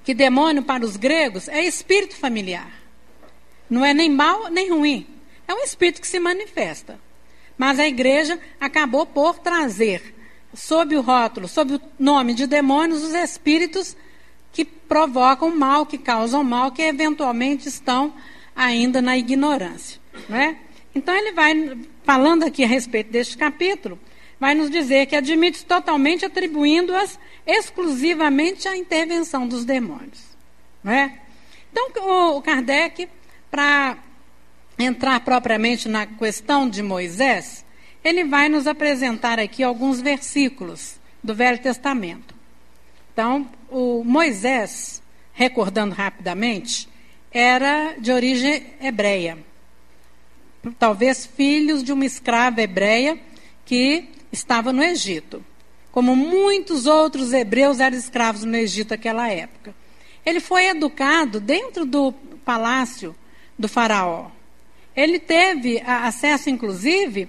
que demônio para os gregos é espírito familiar. Não é nem mal nem ruim. É um espírito que se manifesta. Mas a igreja acabou por trazer, sob o rótulo, sob o nome de demônios, os espíritos que provocam mal, que causam mal, que eventualmente estão ainda na ignorância. Não é? Então ele vai, falando aqui a respeito deste capítulo, vai nos dizer que admite totalmente atribuindo-as exclusivamente à intervenção dos demônios. Não é? Então o Kardec, para entrar propriamente na questão de Moisés, ele vai nos apresentar aqui alguns versículos do Velho Testamento. Então, o Moisés, recordando rapidamente, era de origem hebreia. Talvez filhos de uma escrava hebreia que estava no Egito. Como muitos outros hebreus eram escravos no Egito naquela época. Ele foi educado dentro do palácio do faraó. Ele teve acesso, inclusive,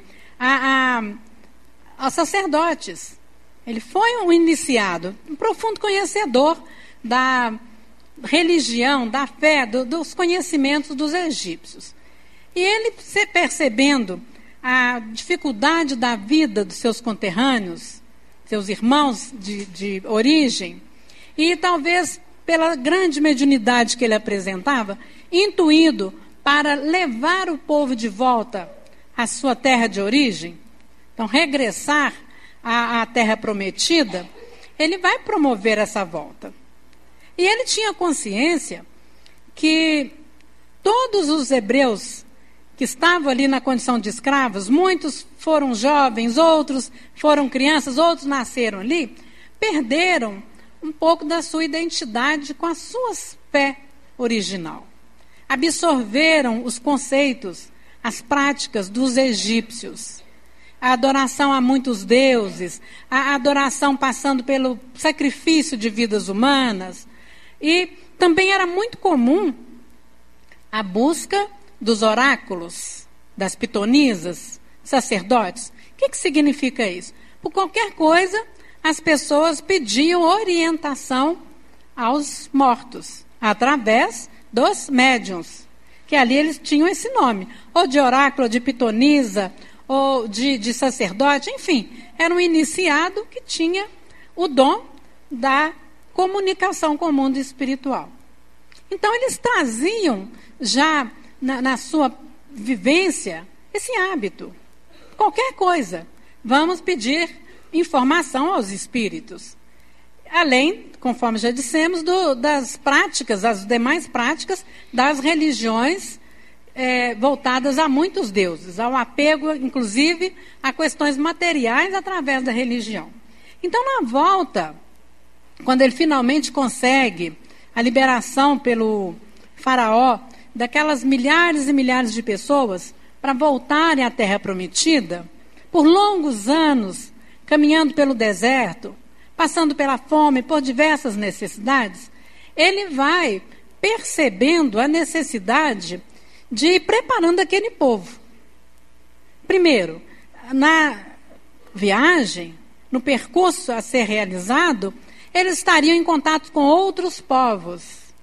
a sacerdotes. Ele foi um iniciado, um profundo conhecedor da religião, da fé, dos conhecimentos dos egípcios. E ele, percebendo a dificuldade da vida dos seus conterrâneos, seus irmãos de origem, e talvez pela grande mediunidade que ele apresentava, intuído para levar o povo de volta à sua terra de origem, então regressar à terra prometida, ele vai promover essa volta. E ele tinha consciência que todos os hebreus que estavam ali na condição de escravos, muitos foram jovens, outros foram crianças, outros nasceram ali, perderam um pouco da sua identidade com a sua fé original. Absorveram os conceitos, as práticas dos egípcios. A adoração a muitos deuses, a adoração passando pelo sacrifício de vidas humanas. E também era muito comum a busca dos oráculos, das pitonisas, sacerdotes. O que significa isso? Por qualquer coisa, as pessoas pediam orientação aos mortos, através dos médiuns, que ali eles tinham esse nome, ou de oráculo, ou de pitonisa, ou de sacerdote, enfim, era um iniciado que tinha o dom da comunicação com o mundo espiritual. Então eles traziam já na sua vivência esse hábito. Qualquer coisa, vamos pedir informação aos espíritos. Além, conforme já dissemos, das práticas, as demais práticas das religiões voltadas a muitos deuses, ao apego, inclusive, a questões materiais através da religião. Então, na volta, quando ele finalmente consegue a liberação pelo faraó daquelas milhares e milhares de pessoas para voltarem à Terra Prometida, por longos anos, caminhando pelo deserto, passando pela fome, por diversas necessidades, ele vai percebendo a necessidade de ir preparando aquele povo. Primeiro, na viagem, no percurso a ser realizado, eles estariam em contato com outros povos.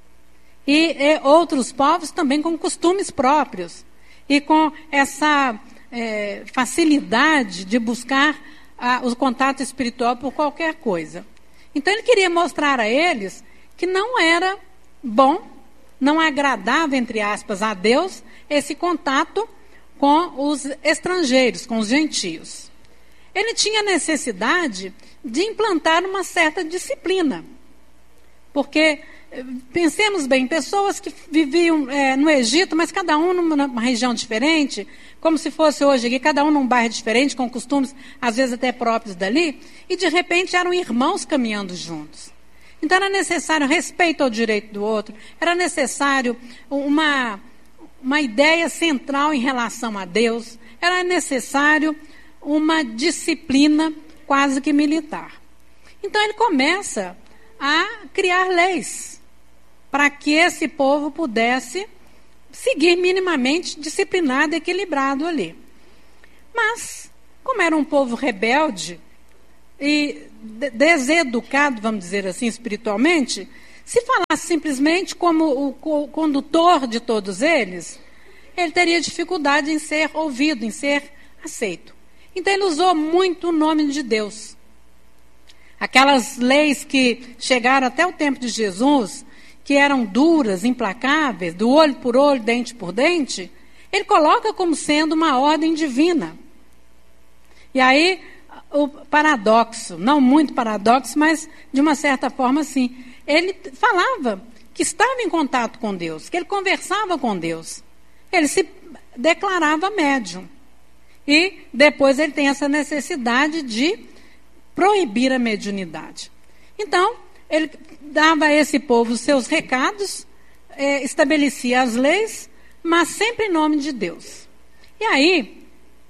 E outros povos também com costumes próprios. E com essa facilidade de buscar o contato espiritual por qualquer coisa. Então ele queria mostrar a eles que não era bom, não agradava, entre aspas, a Deus, esse contato com os estrangeiros, com os gentios. Ele tinha necessidade de implantar uma certa disciplina. Porque, pensemos bem, pessoas que viviam no Egito, mas cada um numa região diferente, como se fosse hoje aqui, cada um num bairro diferente, com costumes, às vezes até próprios dali, e de repente eram irmãos caminhando juntos. Então era necessário respeito ao direito do outro, era necessário uma ideia central em relação a Deus, era necessário uma disciplina quase que militar. Então ele começa a criar leis para que esse povo pudesse seguir minimamente disciplinado e equilibrado ali. Mas, como era um povo rebelde e deseducado, vamos dizer assim, espiritualmente, Se falasse simplesmente como o condutor de todos eles, ele teria dificuldade em ser ouvido, em ser aceito. Então ele usou muito o nome de Deus. Aquelas leis que chegaram até o tempo de Jesus, que eram duras, implacáveis, do olho por olho, dente por dente, ele coloca como sendo uma ordem divina. E aí, o paradoxo, não muito paradoxo, mas de uma certa forma sim. Ele falava que estava em contato com Deus, que ele conversava com Deus. Ele se declarava médium. E depois ele tem essa necessidade de proibir a mediunidade. Então, ele dava a esse povo os seus recados, estabelecia as leis, mas sempre em nome de Deus. E aí,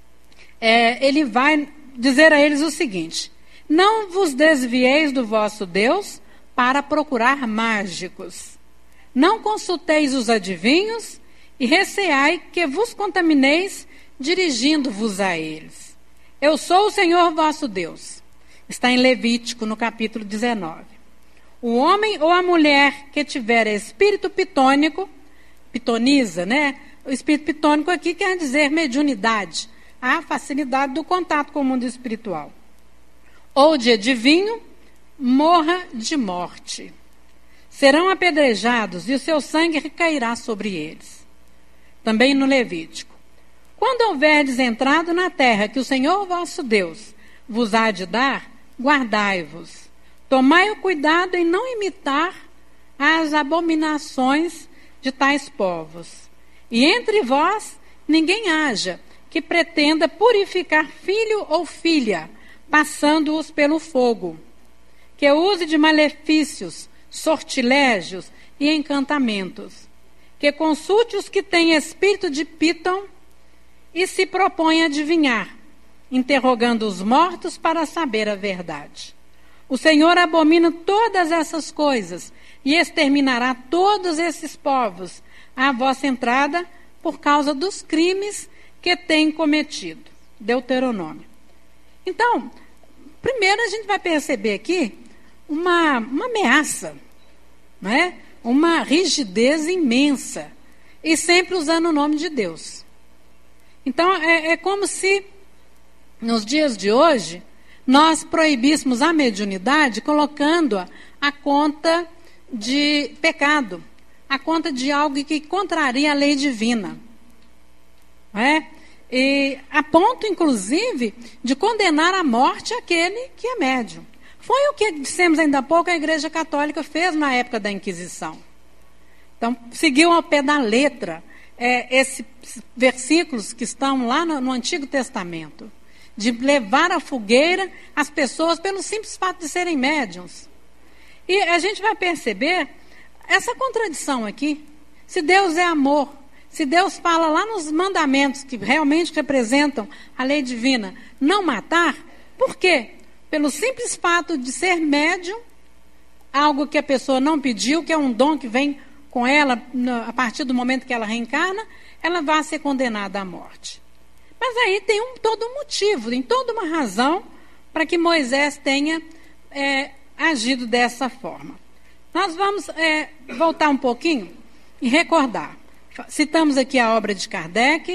ele vai dizer a eles o seguinte: não vos desvieis do vosso Deus para procurar mágicos. Não consulteis os adivinhos e receai que vos contamineis dirigindo-vos a eles. Eu sou o Senhor vosso Deus. Está em Levítico, no capítulo 19. O homem ou a mulher que tiver espírito pitônico, pitoniza, né? O espírito pitônico aqui quer dizer mediunidade, a facilidade do contato com o mundo espiritual. Ou de adivinho, morra de morte. Serão apedrejados e o seu sangue recairá sobre eles. Também no Levítico. Quando houverdes entrado na terra que o Senhor vosso Deus vos há de dar, guardai-vos. Tomai o cuidado em não imitar as abominações de tais povos. E entre vós ninguém haja que pretenda purificar filho ou filha, passando-os pelo fogo, que use de malefícios, sortilégios e encantamentos, que consulte os que têm espírito de Pitom e se propõe a adivinhar, interrogando os mortos para saber a verdade. O Senhor abomina todas essas coisas e exterminará todos esses povos à vossa entrada por causa dos crimes que têm cometido. Deuteronômio. Então, primeiro a gente vai perceber aqui uma ameaça, né? Uma rigidez imensa, e sempre usando o nome de Deus. Então, é como se, nos dias de hoje, nós proibíssemos a mediunidade colocando-a à conta de pecado, à conta de algo que contraria a lei divina. E a ponto, inclusive, de condenar à morte aquele que é médium. Foi o que dissemos ainda há pouco a Igreja Católica fez na época da Inquisição. Então, seguiu ao pé da letra esses versículos que estão lá no Antigo Testamento, de levar à fogueira as pessoas pelo simples fato de serem médiuns. E a gente vai perceber essa contradição aqui. Se Deus é amor, se Deus fala lá nos mandamentos que realmente representam a lei divina, não matar, por quê? Pelo simples fato de ser médium, algo que a pessoa não pediu, que é um dom que vem com ela a partir do momento que ela reencarna, ela vai ser condenada à morte. Mas aí tem todo um motivo, tem toda uma razão para que Moisés tenha agido dessa forma. Nós vamos voltar um pouquinho e recordar. Citamos aqui a obra de Kardec,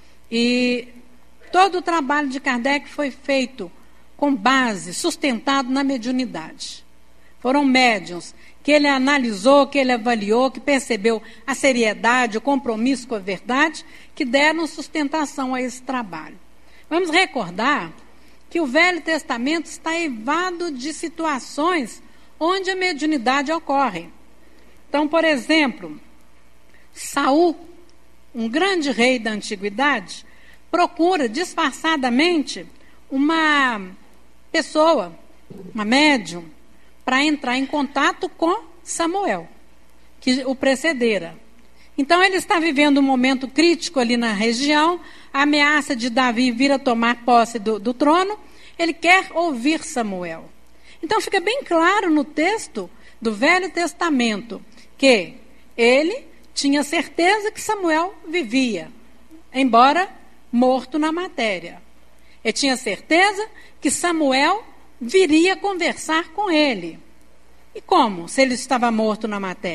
e todo o trabalho de Kardec foi feito com base, sustentado na mediunidade. Foram médiuns que ele analisou, que ele avaliou, que percebeu a seriedade, o compromisso com a verdade, que deram sustentação a esse trabalho. Vamos recordar que o Velho Testamento está eivado de situações onde a mediunidade ocorre. Então, por exemplo, Saul, um grande rei da antiguidade, procura disfarçadamente uma pessoa, uma médium, para entrar em contato com Samuel, que o precedera. Então ele está vivendo um momento crítico ali na região, a ameaça de Davi vir a tomar posse do trono, ele quer ouvir Samuel. Então fica bem claro no texto do Velho Testamento que ele tinha certeza que Samuel vivia, embora morto na matéria. Ele tinha certeza que Samuel viria conversar com ele. E como, se ele estava morto na matéria?